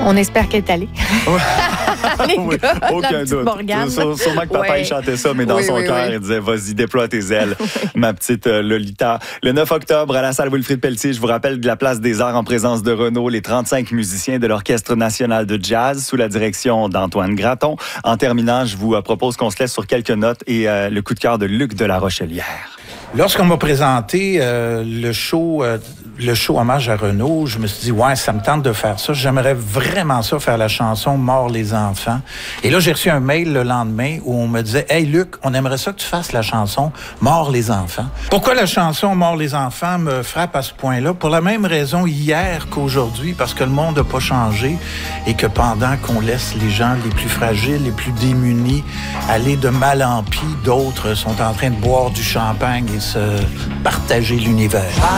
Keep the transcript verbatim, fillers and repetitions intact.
On espère qu'elle est allée. Oui, aucun doute. Sûre, sûrement que papa, ouais. il chantait ça, mais dans oui, son oui, cœur, oui. il disait « Vas-y, déploie tes ailes, ma petite euh, Lolita ». Le neuf octobre, à la salle Wilfrid Pelletier, je vous rappelle de la place des Arts en présence de Renaud, les trente-cinq musiciens de l'Orchestre national de jazz sous la direction d'Antoine Gratton. En terminant, je vous euh, propose qu'on se laisse sur quelques notes et euh, le coup de cœur de Luc de la Rochelière. Lorsqu'on m'a présenté euh, le show, euh, le show hommage à Renaud, je me suis dit, ouais, ça me tente de faire ça. J'aimerais vraiment ça, faire la chanson « Mort les enfants ». Et là, j'ai reçu un mail le lendemain où on me disait, « Hey Luc, on aimerait ça que tu fasses la chanson « Mort les enfants ». Pourquoi la chanson « Mort les enfants » me frappe à ce point-là? Pour la même raison hier qu'aujourd'hui, parce que le monde n'a pas changé et que pendant qu'on laisse les gens les plus fragiles, les plus démunis aller de mal en pis, d'autres sont en train de boire du champagne et se partager l'univers.